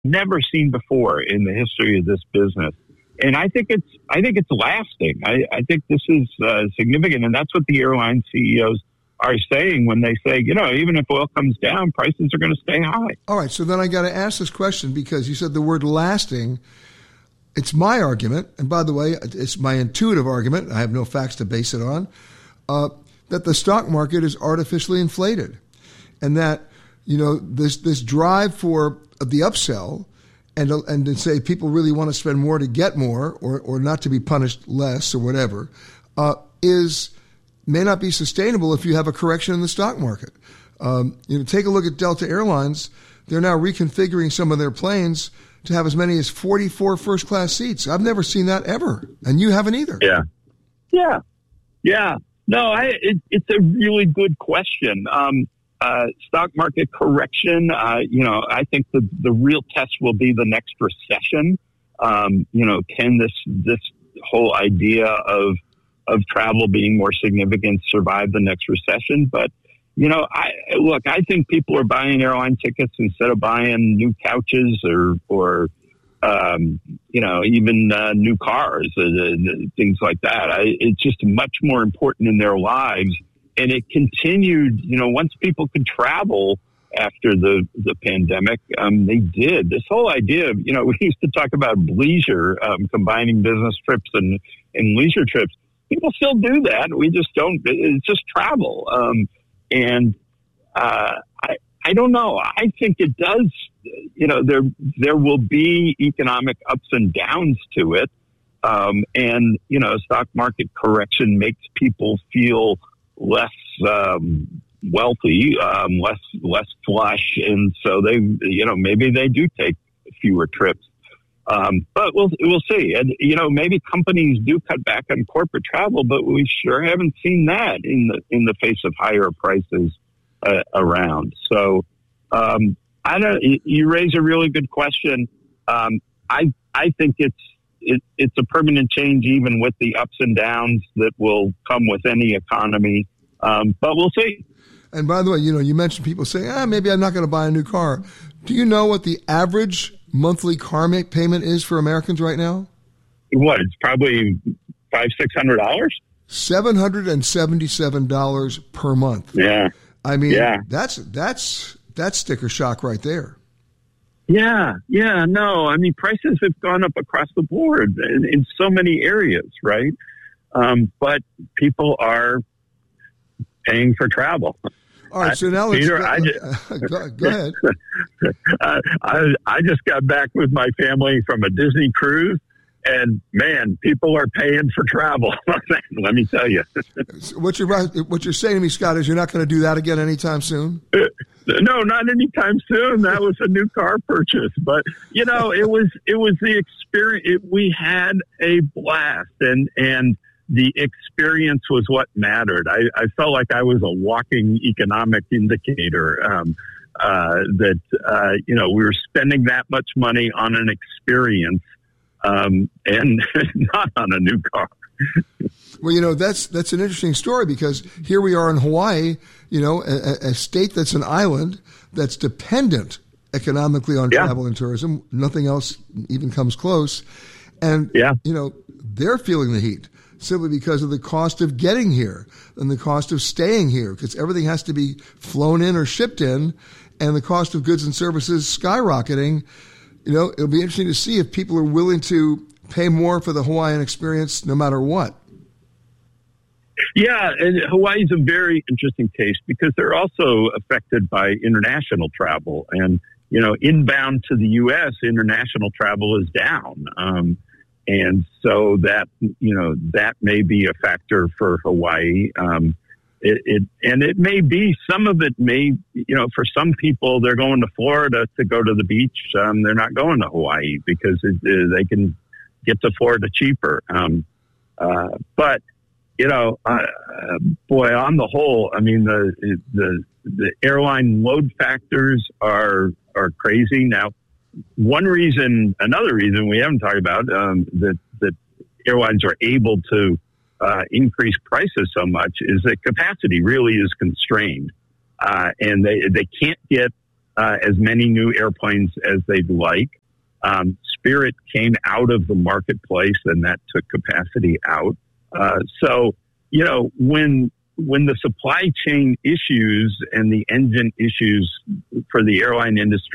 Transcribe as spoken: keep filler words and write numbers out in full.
never seen before in the history of this business. And I think it's I think it's lasting. I, I think this is uh, significant, and that's what the airline C E Os are saying when they say, you know, even if oil comes down, prices are going to stay high. All right, so then I got to ask this question because you said the word lasting. It's my argument, and by the way, it's my intuitive argument. I have no facts to base it on, uh, that the stock market is artificially inflated, and that, you know, this this drive for the upsell and and to say people really want to spend more to get more or or not to be punished less or whatever uh, is may not be sustainable if you have a correction in the stock market. Um, you know, take a look at Delta Airlines. They're now reconfiguring some of their planes to have as many as forty-four first-class seats. I've never seen that ever, and you haven't either. Yeah, yeah, yeah. No, I, it, it's a really good question. Um, uh, stock market correction, uh, you know, I think the, the real test will be the next recession. Um, you know, can this this whole idea of of travel being more significant survive the next recession? But, you know, I look, I think people are buying airline tickets instead of buying new couches or, or um, you know, even uh, new cars, uh, things like that. I, it's just much more important in their lives. And it continued, you know, once people could travel after the, the pandemic, um, they did. This whole idea of, you know, we used to talk about leisure, um, combining business trips and, and leisure trips. People still do that. We just don't. It's just travel. Um, and uh, I, I don't know. I think it does. You know, there there will be economic ups and downs to it. Um, and you know, stock market correction makes people feel less um, wealthy, um, less less flush, and so they, you know, maybe they do take fewer trips. Um, but we'll we'll see. And, you know, maybe companies do cut back on corporate travel, but we sure haven't seen that in the in the face of higher prices uh, around. So um, I don't. You raise a really good question. Um, I I think it's it, it's a permanent change, even with the ups and downs that will come with any economy. Um, but we'll see. And by the way, you know, you mentioned people saying, ah, maybe I'm not going to buy a new car. Do you know what the average monthly car payment is for Americans right now? What? It's probably five, six hundred dollars. Seven hundred and seventy-seven dollars per month. Yeah, I mean, yeah. that's that's that's sticker shock right there. Yeah, yeah. No, I mean, prices have gone up across the board in, in so many areas, right? Um, but people are paying for travel. All right, so now let's Peter, go, I just, go, go ahead. uh, I, I just got back with my family from a Disney cruise, and man, people are paying for travel. Let me tell you. What you're what you're saying to me, Scott, is you're not going to do that again anytime soon? No, not anytime soon. That was a new car purchase, but you know, it was it was the experience. It, we had a blast, and and. The experience was what mattered. I, I felt like I was a walking economic indicator, um, uh, that, uh, you know, we were spending that much money on an experience, um, and not on a new car. Well, you know, that's, that's an interesting story because here we are in Hawaii, you know, a, a state that's an island that's dependent economically on yeah. travel and tourism. Nothing else even comes close. And, yeah. you know, they're feeling the heat. Simply because of the cost of getting here and the cost of staying here, because everything has to be flown in or shipped in, and the cost of goods and services skyrocketing. You know, it'll be interesting to see if people are willing to pay more for the Hawaiian experience no matter what. Yeah, and Hawaii is a very interesting case because they're also affected by international travel. And, you know, inbound to the U S, international travel is down. Um And so that, you know, that may be a factor for Hawaii. Um, it, it, and it may be, some of it may, you know, for some people, they're going to Florida to go to the beach. Um, they're not going to Hawaii because it, uh, they can get to Florida cheaper. Um, uh, but, you know, uh, boy, on the whole, I mean, the, the, the airline load factors are, are crazy. Now, one reason, another reason we haven't talked about, um, that, that airlines are able to uh, increase prices so much is that capacity really is constrained. Uh, and they, they can't get uh, as many new airplanes as they'd like. Um, Spirit came out of the marketplace, and that took capacity out. Uh, so, you know, when when the supply chain issues and the engine issues for the airline industry